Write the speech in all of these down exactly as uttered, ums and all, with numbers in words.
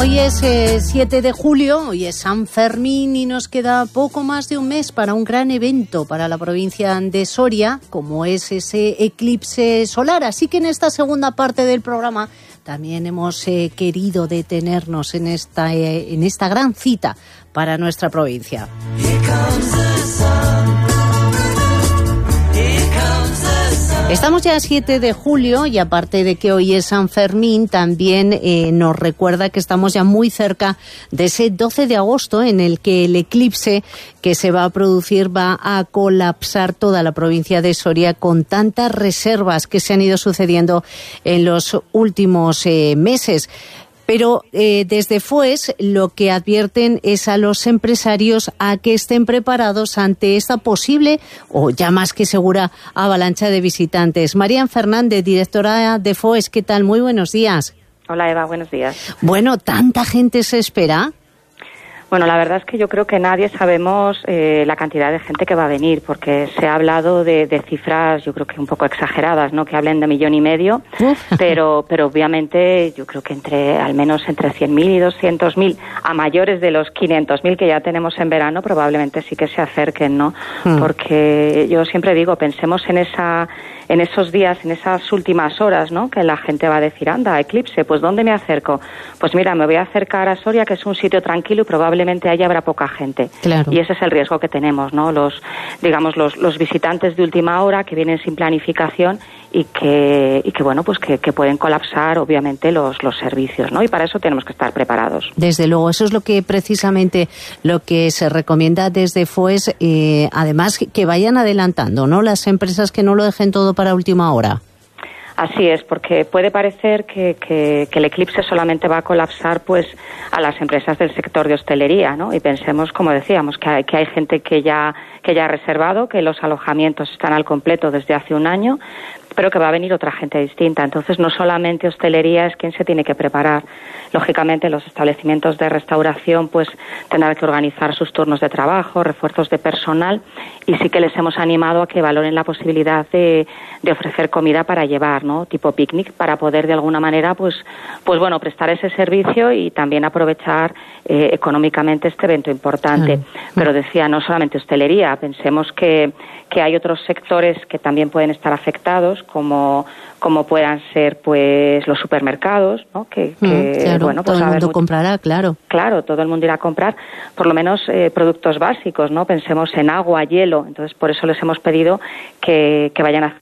Hoy es eh, siete de julio, hoy es San Fermín y nos queda poco más de un mes para un gran evento para la provincia de Soria, como es ese eclipse solar. Así que en esta segunda parte del programa también hemos eh, querido detenernos en esta, eh, en esta gran cita para nuestra provincia. Estamos ya a siete de julio y aparte de que hoy es San Fermín, también eh, nos recuerda que estamos ya muy cerca de ese doce de agosto en el que el eclipse que se va a producir va a colapsar toda la provincia de Soria con tantas reservas que se han ido sucediendo en los últimos eh, meses. Pero eh, desde F O E S lo que advierten es a los empresarios a que estén preparados ante esta posible o ya más que segura avalancha de visitantes. María Fernández, directora de F O E S, ¿qué tal? Muy buenos días. Hola Eva, buenos días. Bueno, ¿tanta gente se espera? Bueno, la verdad es que yo creo que nadie sabemos eh, la cantidad de gente que va a venir, porque se ha hablado de, de cifras, yo creo que un poco exageradas, ¿no? Que hablen de millón y medio, pero pero obviamente yo creo que entre al menos entre cien mil y doscientos mil, a mayores de los quinientos mil que ya tenemos en verano, probablemente sí que se acerquen, ¿no? Mm. Porque yo siempre digo, pensemos en esa en esos días, en esas últimas horas, ¿no? Que la gente va a decir, anda, eclipse, pues ¿dónde me acerco? Pues mira, me voy a acercar a Soria, que es un sitio tranquilo y probablemente allí habrá poca gente. Claro. Y ese es el riesgo que tenemos, ¿no? Los, digamos, los, los visitantes de última hora que vienen sin planificación y que, y que bueno, pues que, que pueden colapsar, obviamente, los, los servicios, ¿no? Y para eso tenemos que estar preparados. Desde luego, eso es lo que precisamente lo que se recomienda desde F O E S, eh, además que vayan adelantando, ¿no? Las empresas que no lo dejen todo para última hora. Así es, porque puede parecer que, que, que el eclipse solamente va a colapsar pues a las empresas del sector de hostelería, ¿no? Y pensemos, como decíamos, que hay, que hay gente que ya que ya ha reservado, que los alojamientos están al completo desde hace un año, pero que va a venir otra gente distinta. Entonces, no solamente hostelería es quien se tiene que preparar. Lógicamente, los establecimientos de restauración pues tendrán que organizar sus turnos de trabajo, refuerzos de personal, y sí que les hemos animado a que valoren la posibilidad de, de ofrecer comida para llevar, ¿no? Tipo picnic, para poder de alguna manera pues pues bueno, prestar ese servicio y también aprovechar eh, económicamente este evento importante. Mm. Pero decía, no solamente hostelería, pensemos que, que hay otros sectores que también pueden estar afectados, como como puedan ser pues los supermercados, ¿no? Que, que mm, claro, bueno, pues todo el mundo mucho, comprará, claro. Claro, todo el mundo irá a comprar, por lo menos eh, productos básicos, ¿no? Pensemos en agua, hielo. Entonces, por eso les hemos pedido que, que vayan a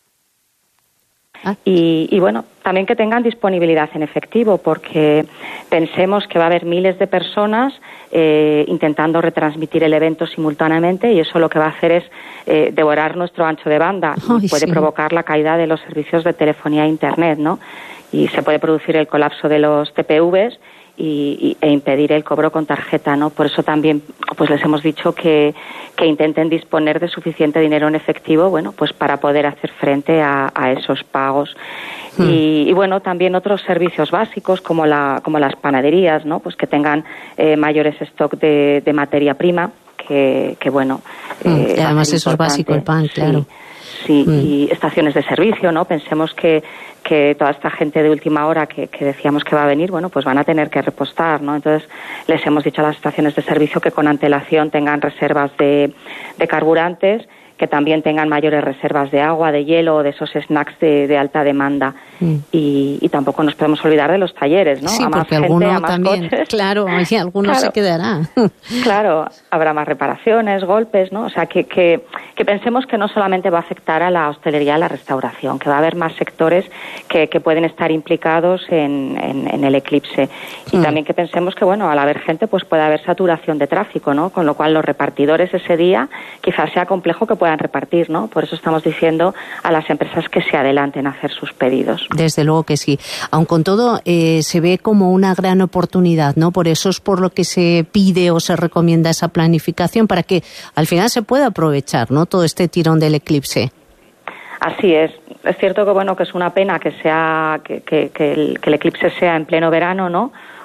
Ah. Y, y bueno, también que tengan disponibilidad en efectivo, porque pensemos que va a haber miles de personas eh, intentando retransmitir el evento simultáneamente, y eso lo que va a hacer es eh, devorar nuestro ancho de banda. Ay, y puede sí. provocar la caída de los servicios de telefonía e internet, ¿no? Y se puede producir el colapso de los T P Vs y, y, e impedir el cobro con tarjeta, ¿no? Por eso también pues les hemos dicho que, que intenten disponer de suficiente dinero en efectivo, bueno, pues para poder hacer frente a, a esos pagos. Mm. Y, y bueno, también otros servicios básicos como la como las panaderías, ¿no? Pues que tengan eh, mayores stock de, de materia prima, que, que bueno. Mm. Eh, además eso es básico, el pan, claro. Sí. Sí, mm. y estaciones de servicio, ¿no? Pensemos que, que toda esta gente de última hora que, que decíamos que va a venir, bueno, pues van a tener que repostar, ¿no? Entonces, les hemos dicho a las estaciones de servicio que con antelación tengan reservas de, de carburantes, que también tengan mayores reservas de agua, de hielo, de esos snacks de, de alta demanda. Mm. Y, y tampoco nos podemos olvidar de los talleres, ¿no? Sí, a más porque gente, alguno a más también, coches. claro, y alguno claro. se quedará. Claro, habrá más reparaciones, golpes, ¿no? O sea, que, que, que pensemos que no solamente va a afectar a la hostelería, a la restauración, que va a haber más sectores que, que pueden estar implicados en, en, en el eclipse. Y mm. también que pensemos que, bueno, al haber gente, pues puede haber saturación de tráfico, ¿no? Con lo cual los repartidores ese día quizás sea complejo que puedan repartir, ¿no? Por eso estamos diciendo a las empresas que se adelanten a hacer sus pedidos. Desde luego que sí. Aun con todo, eh, se ve como una gran oportunidad, ¿no? Por eso es por lo que se pide o se recomienda esa planificación, para que al final se pueda aprovechar, ¿no? Todo este tirón del eclipse. Así es. Es cierto que bueno que es una pena que sea que, que, que, el, que el eclipse sea en pleno verano, ¿no?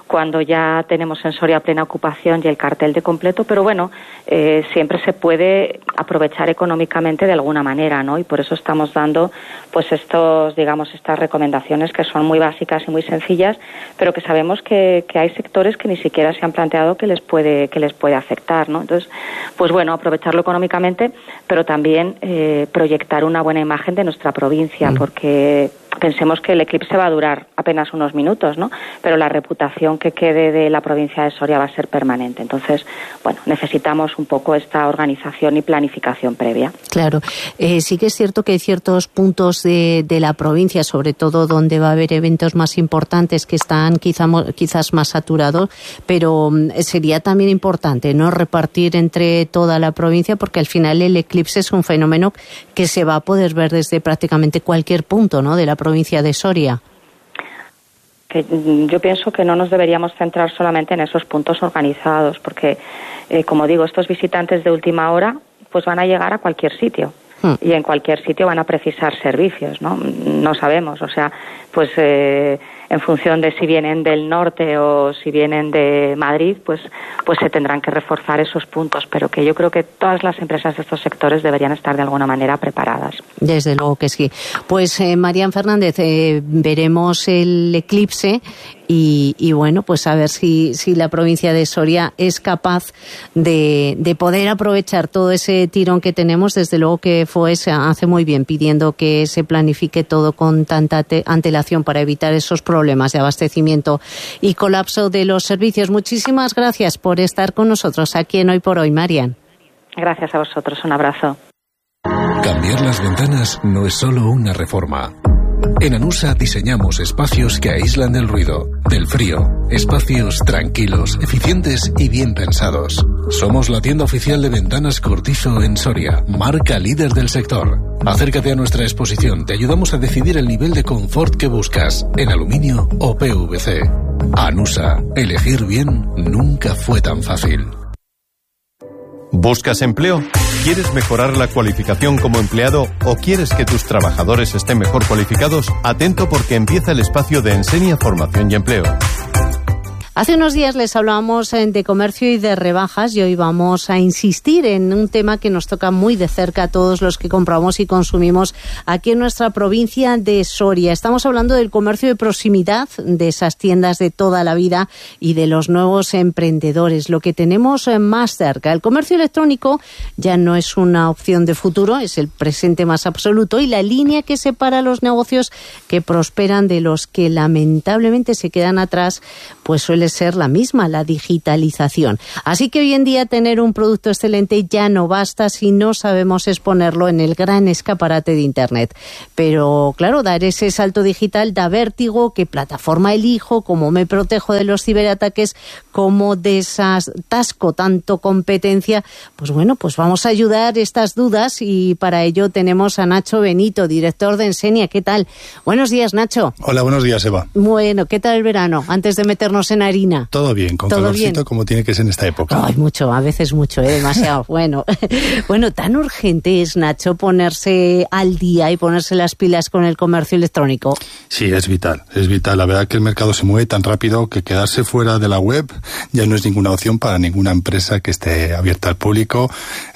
cuando ya tenemos en Soria plena ocupación y el cartel de completo, pero bueno, eh, siempre se puede aprovechar económicamente de alguna manera, ¿no? Y por eso estamos dando pues estos, digamos, estas recomendaciones que son muy básicas y muy sencillas, pero que sabemos que, que hay sectores que ni siquiera se han planteado que les puede que les puede afectar, ¿no? Entonces, pues bueno, aprovecharlo económicamente, pero también eh, proyectar una buena imagen de nuestra provincia, mm. porque pensemos que el eclipse va a durar apenas unos minutos, ¿no? Pero la reputación que quede de la provincia de Soria va a ser permanente. Entonces, bueno, necesitamos un poco esta organización y planificación previa. Claro. Eh, sí que es cierto que hay ciertos puntos de, de la provincia, sobre todo donde va a haber eventos más importantes, que están quizá, quizás más saturados, pero sería también importante, ¿no?, repartir entre toda la provincia, porque al final el eclipse es un fenómeno que se va a poder ver desde prácticamente cualquier punto, ¿no?, de la provincia de Soria. Que yo pienso que no nos deberíamos centrar solamente en esos puntos organizados, porque, eh, como digo, estos visitantes de última hora pues van a llegar a cualquier sitio. Hmm. Y en cualquier sitio van a precisar servicios, ¿no? No sabemos, o sea, pues eh, en función de si vienen del norte o si vienen de Madrid, pues pues se tendrán que reforzar esos puntos, pero que yo creo que todas las empresas de estos sectores deberían estar de alguna manera preparadas. Desde luego que sí. Pues eh, Marian Fernández, eh, veremos el eclipse y, y bueno, pues a ver si, si la provincia de Soria es capaz de, de poder aprovechar todo ese tirón que tenemos. Desde luego que FOES hace muy bien pidiendo que se planifique todo con tanta te- antelación para evitar esos problemas de abastecimiento y colapso de los servicios. Muchísimas gracias por estar con nosotros aquí en Hoy por Hoy, Marian. Gracias a vosotros, un abrazo. Cambiar las ventanas no es solo una reforma. En Anusa diseñamos espacios que aíslan del ruido, del frío, espacios tranquilos, eficientes y bien pensados. Somos la tienda oficial de Ventanas Cortizo en Soria, marca líder del sector. Acércate a nuestra exposición, te ayudamos a decidir el nivel de confort que buscas, en aluminio o P V C. Anusa, elegir bien nunca fue tan fácil. ¿Buscas empleo? ¿Quieres mejorar la cualificación como empleado o quieres que tus trabajadores estén mejor cualificados? Atento porque empieza el espacio de Ensenia Formación y Empleo. Hace unos días les hablábamos de comercio y de rebajas y hoy vamos a insistir en un tema que nos toca muy de cerca a todos los que compramos y consumimos aquí en nuestra provincia de Soria. Estamos hablando del comercio de proximidad, de esas tiendas de toda la vida y de los nuevos emprendedores, lo que tenemos más cerca. El comercio electrónico ya no es una opción de futuro, es el presente más absoluto y la línea que separa los negocios que prosperan de los que lamentablemente se quedan atrás, pues suele ser la misma, la digitalización. Así que hoy en día tener un producto excelente ya no basta si no sabemos exponerlo en el gran escaparate de Internet. Pero claro, dar ese salto digital da vértigo, qué plataforma elijo, cómo me protejo de los ciberataques, cómo desatasco tanto competencia. Pues bueno, pues vamos a ayudar estas dudas y para ello tenemos a Nacho Benito, director de Ensenia. ¿Qué tal? Buenos días, Nacho. Hola, buenos días, Eva. Bueno, ¿qué tal el verano? Antes de meternos en harina. Todo bien, con ¿Todo calorcito bien? Como tiene que ser en esta época. Ay, mucho, a veces mucho, ¿eh? Demasiado. Bueno, bueno, tan urgente es, Nacho, ponerse al día y ponerse las pilas con el comercio electrónico. Sí, es vital, es vital. La verdad que el mercado se mueve tan rápido que quedarse fuera de la web ya no es ninguna opción para ninguna empresa que esté abierta al público.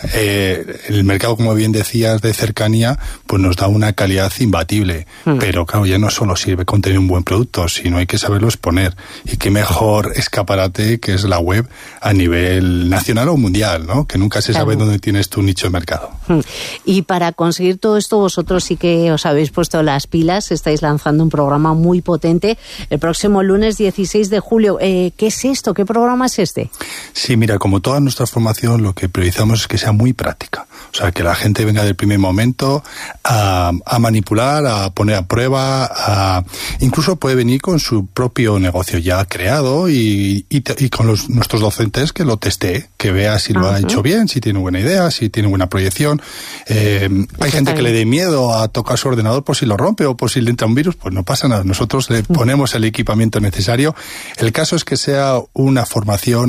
Eh, el mercado, como bien decías, de cercanía, pues nos da una calidad imbatible. Hmm. Pero claro, ya no solo sirve con tener un buen producto, sino hay que saberlo exponer. Y qué mejor escaparate que es la web a nivel nacional o mundial, ¿no? Que nunca se claro. sabe dónde tienes tu nicho de mercado. Y para conseguir todo esto vosotros sí que os habéis puesto las pilas, estáis lanzando un programa muy potente el próximo lunes dieciséis de julio. Eh, ¿Qué es esto? ¿Qué programa es este? Sí, mira, como toda nuestra formación lo que priorizamos es que sea muy práctica. O sea, que la gente venga del primer momento a, a manipular, a poner a prueba, a, incluso puede venir con su propio negocio ya creado y, y, y con los, nuestros docentes que lo testee, que vea si lo uh-huh. ha hecho bien, si tiene buena idea, si tiene buena proyección. Eh, hay gente que le dé miedo a tocar su ordenador por si lo rompe o por si le entra un virus, pues no pasa nada. Nosotros le ponemos el equipamiento necesario. El caso es que sea una formación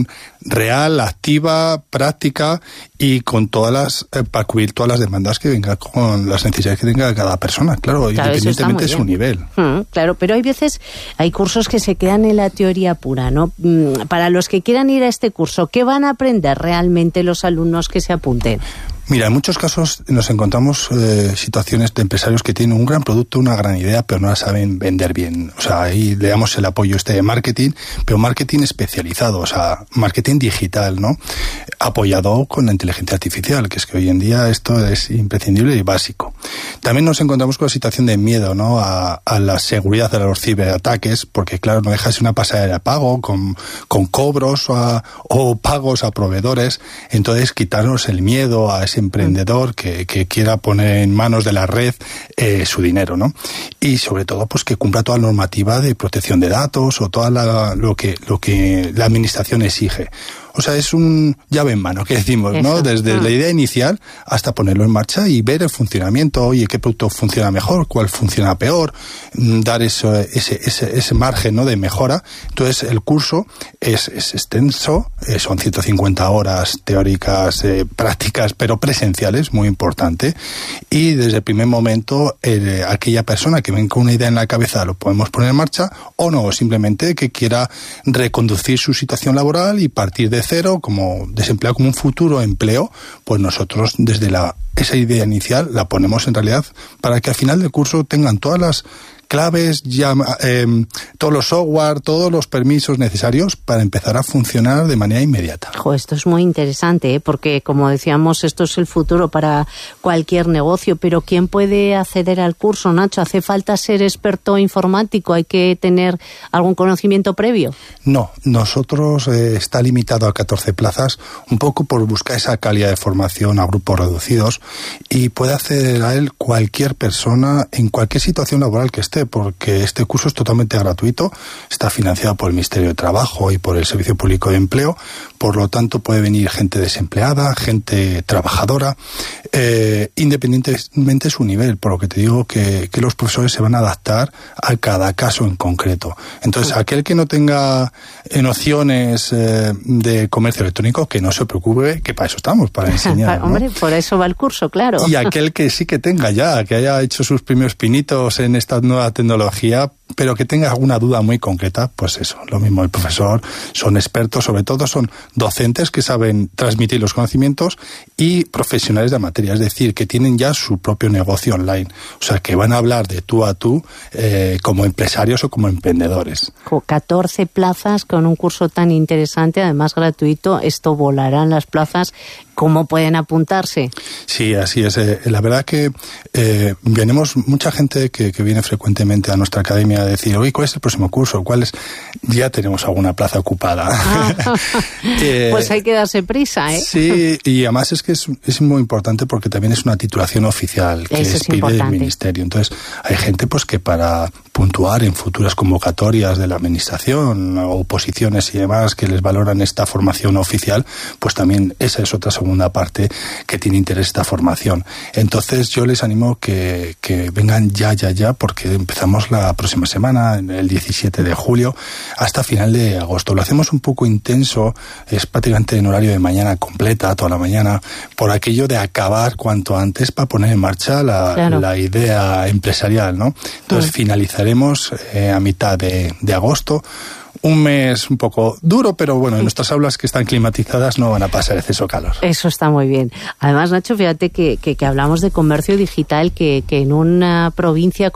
real, activa, práctica y con todas las, eh, para cubrir todas las demandas que venga con las necesidades que tenga cada persona, claro, claro independientemente de su nivel. Mm, claro, pero hay veces, hay cursos que se quedan en la teoría pura, ¿no? Mm, para los que quieran ir a este curso, ¿qué van a aprender realmente los alumnos que se apunten? Mira, en muchos casos nos encontramos eh, situaciones de empresarios que tienen un gran producto, una gran idea, pero no la saben vender bien. O sea, ahí le damos el apoyo este de marketing, pero marketing especializado, o sea, marketing digital, ¿no? Apoyado con la inteligencia artificial, que es que hoy en día esto es imprescindible y básico. También nos encontramos con la situación de miedo, ¿no? A, a la seguridad de los ciberataques, porque claro, no deja de ser una pasarela de pago con, con cobros o, a, o pagos a proveedores. Entonces, quitarnos el miedo a ese emprendedor que, que quiera poner en manos de la red eh, su dinero, ¿no? Y sobre todo, pues que cumpla toda la normativa de protección de datos o toda la, lo que lo que la administración exige. O sea, es un llave en mano, que decimos, ¿no? Eso. Desde ah. la idea inicial hasta ponerlo en marcha y ver el funcionamiento, oye, qué producto funciona mejor, cuál funciona peor, dar eso, ese, ese, ese margen, ¿no? de mejora. Entonces, el curso es, es extenso, eh, son ciento cincuenta horas teóricas, eh, prácticas, pero presenciales, muy importante. Y desde el primer momento, eh, aquella persona que venga con una idea en la cabeza lo podemos poner en marcha, o no, simplemente que quiera reconducir su situación laboral y partir de cero, como desempleado, como un futuro empleo, pues nosotros desde la esa idea inicial la ponemos en realidad para que al final del curso tengan todas las claves, ya, eh, todos los software, todos los permisos necesarios para empezar a funcionar de manera inmediata. Jo, esto es muy interesante, ¿eh? Porque como decíamos, esto es el futuro para cualquier negocio, pero ¿quién puede acceder al curso, Nacho? ¿Hace falta ser experto informático? ¿Hay que tener algún conocimiento previo? No, nosotros eh, está limitado a catorce plazas, un poco por buscar esa calidad de formación a grupos reducidos, y puede acceder a él cualquier persona en cualquier situación laboral que esté, porque este curso es totalmente gratuito, está financiado por el Ministerio de Trabajo y por el Servicio Público de Empleo, por lo tanto puede venir gente desempleada, gente trabajadora, eh, independientemente de su nivel, por lo que te digo que, que los profesores se van a adaptar a cada caso en concreto. Entonces, aquel que no tenga nociones eh, de comercio electrónico, que no se preocupe, que para eso estamos, para enseñar, ¿no? Hombre, por eso va el curso, claro. Y aquel que sí que tenga ya, que haya hecho sus primeros pinitos en esta nueva tecnología, pero que tenga alguna duda muy concreta, pues eso, lo mismo el profesor, son expertos, sobre todo son docentes que saben transmitir los conocimientos y profesionales de la materia, es decir, que tienen ya su propio negocio online, o sea, que van a hablar de tú a tú eh, como empresarios o como emprendedores. catorce plazas con un curso tan interesante, además gratuito, esto volarán las plazas. ¿Cómo pueden apuntarse? Sí, así es. Eh, la verdad que eh, venimos mucha gente que, que viene frecuentemente a nuestra academia a decir, oye, ¿cuál es el próximo curso? ¿Cuál es? Ya tenemos alguna plaza ocupada. Ah, eh, pues hay que darse prisa, ¿eh? Sí, y además es que es, es muy importante porque también es una titulación oficial que Eso es pide importante. el Ministerio. Entonces, hay gente pues que para puntuar en futuras convocatorias de la Administración o posiciones y demás que les valoran esta formación oficial, pues también esa es otra segunda parte que tiene interés esta formación. Entonces yo les animo que, que vengan ya, ya, ya, porque empezamos la próxima semana, el diecisiete de julio, hasta final de agosto. Lo hacemos un poco intenso, es prácticamente en horario de mañana completa, toda la mañana, por aquello de acabar cuanto antes para poner en marcha la, claro. la idea empresarial, ¿no? Entonces mm. finalizaremos eh, a mitad de, de agosto. Un mes un poco duro, pero bueno, en nuestras aulas que están climatizadas no van a pasar exceso calor. Eso está muy bien. Además, Nacho, fíjate que, que, que hablamos de comercio digital, que, que en una provincia